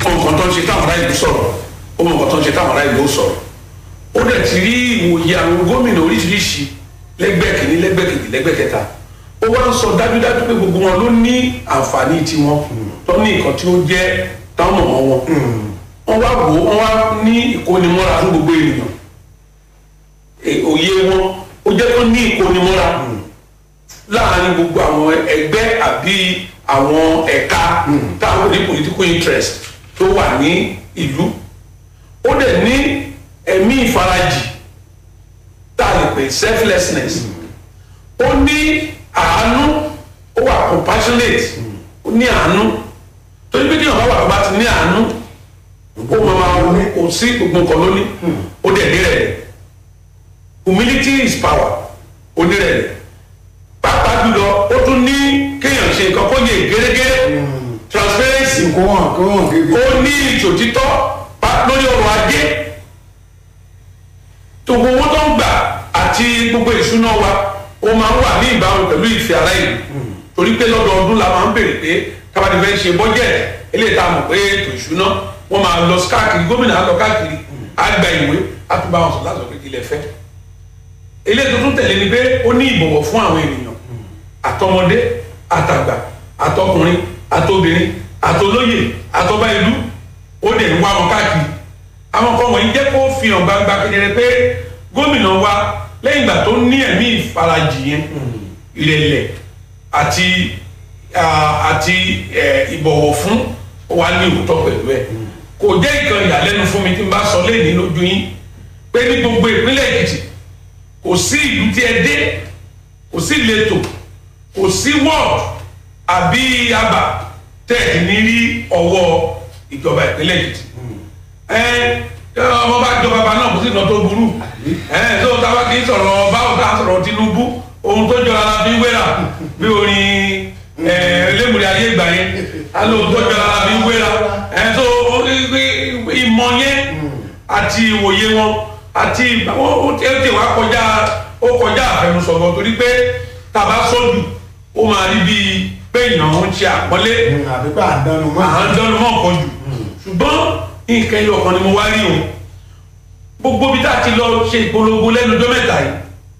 nǹkan tó ń ṣe táwọn ará ìlú sọ̀rọ̀ ó mọ nǹkan tó ń ṣe táwọn ará ìlú sọ̀rọ̀ ó dẹ̀ ti rí ìwòye àwọn gómìnà oríṣiríṣi lẹ́gbẹ́ kìíní lẹ́gbẹ́ kejì lẹ́gbẹ́ kẹta ó wá ń sọ dájúdájú pé gbogbo wọn ló ní àǹfààní tiwọn tó ní nǹkan tí ó jẹ́ táwọn mọ̀ wọn wọ́n wá wò wọ́n wá ní ìkónimọ́ra fún gbogbo ènìyàn òye wọn ó jẹ́ kó ní ìkónimọ́ra láàárín gbogbo àwọn ẹgbẹ́ àbí àwọn ẹ̀ka táwọn ní political interest tó wà ní ìlú ó dẹ̀ ní ẹ̀mí ìfarajì tá a lè pè selflessness ó ní àánú ó wà compassionate ó ní àánú torí pé ní ọ̀bá wà bá ti ní àánú ó máa kò sí gbogbo nǹkan lónìí ó dẹ̀ ní rẹ̀ humility is power ó ní rẹ̀ pàápàá jùlọ ó tún ní kéèyàn ṣe nǹkan kó yẹ gẹ́gẹ́ transparency ó ní ìṣòtítọ́ lórí ọrọ̀ ajé tó gbogbo owó tó ń gbà àti gbogbo ìṣúná wa ó máa ń wà ní ìbámu pẹ̀lú ìfẹ́ ara ìlú torí pé lọ́dọọdún la máa ń béèrè pé kábàdì fẹ́ ṣe bọ́jẹ̀tì eléyìí tá a mọ̀ pé ètò ìṣúná wọ́n máa lọ káàkiri gómìnà á lọ káàkiri á gba ìwé á tún bá wọn sọ láti ọ̀pẹ̀ kílẹ̀ fẹ́ eléyìí tó tún tẹ̀lé ni pé ó ní ìbọ̀wọ̀ fún àwọn ènìyàn àtọmọdé àtàgbà àtọkùnrin àtobìnrin àtolóyè àtọba ìlú ó dẹ̀ ń wá wọn káàkiri àwọn kan wọ̀nyí jẹ́ kó fi hàn gbangba kedere pé gómìnà wa lẹ́yìn ìgbà tó ní ẹ̀mí ìfarajì yẹn ìrẹ̀lẹ̀ àti ìbọ̀wọ̀ fún wa ní òótọ́ pẹ̀lú ẹ̀ kò jẹ́ ìkan ìyàlẹ́nu fún mi tí n bá sọ lẹ́yìn lójú yín pé ní gbogbo ìpínlẹ̀ Èkìtì kò sí ìlú tí ẹ dé kò sí ìletò kò sí wọ́ọ̀dù àbí abà tẹ́ẹ̀tì ní rí ọwọ́ ìjọba ìpínlẹ̀ Èkìtì ọmọ bá jọba bá náà kò sí ìnáwó tó burú tó táwa kì í sọ̀rọ̀ báwo tá a sọ̀rọ̀ Tinubu ohun tó jọra la fi wéra bí orin elémùrè ayé ìgbà yẹn alóhùn tó jọra la fi wéra tó ìmọ̀ yẹn àti ìwòye wọn àti ó ti wá kọjá àfẹnusọ̀rọ̀ torí pé tàbá sọ́dù ó máa rí bíi pé èèyàn ń ṣe àpọ́nlé à ń dánú mọ́ nǹkan jù ṣùgbọ́n nǹkan ẹyọ kan ni mo wá rí o gbogbo bí tá a ti lọ ṣe ìpolongo lẹ́nu ọjọ́ mẹ́ta yìí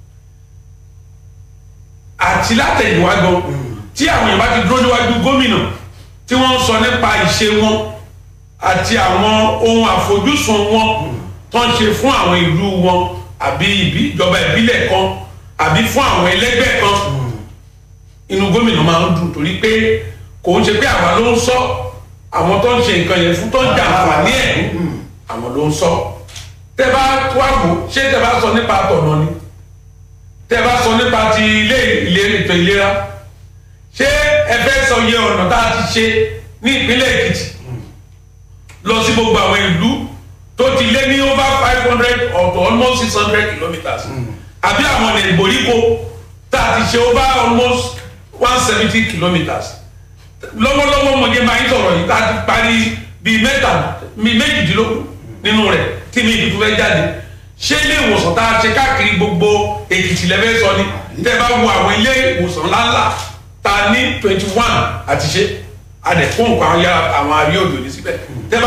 àti látẹ̀yìnwá gan tí àwọn èèyàn bá ti dúró níwájú gómìnà tí wọ́n ń sọ nípa ìṣe wọn àti àwọn ohun àfojúsùn wọn tó ń ṣe fún àwọn ìlú wọn àbí ìjọba ìbílẹ̀ kan àbí fún àwọn ẹlẹ́gbẹ́ kan inú gómìnà máa ń dùn torí pé kò ń ṣe pé àwa ló ń sọ àwọn tó ń ṣe nǹkan yẹn fún tó ń jàǹfààní ẹ̀ àwọn ló ń sọ tẹ́ bá wá wò ṣé tẹ́ bá sọ nípa tọ̀nà ni tẹ́ bá sọ nípa ti ètò ìlera ṣé ẹ fẹ́ sọ iye ọ̀nà tá a ti ṣe ní ìpínlẹ̀ Èkìtì lọ sí gbogbo àwọn ìlú tó ti lé ní over 500 or to almost 600 kilometres àbí àwọn ọ̀nà ìgbòríko tá a ti ṣe over almost 170 kilometres lọ́wọ́lọ́wọ́ mọ̀jẹ́ máa ń sọ̀rọ̀ yìí tá a ti parí bíi méjìdínlógún nínú rẹ̀ tí mi ìdúró fẹ́ jáde ṣé ilé ìwòsàn tá a ṣe káàkiri gbogbo Èkìtì lẹ́fẹ́ sọ ni tẹ́ bá wo àwọn ilé ìwòsàn ńláńlá ta ní 21 àti ṣe adẹ̀kùn nǹkan àwọn arí òdò ní síbẹ̀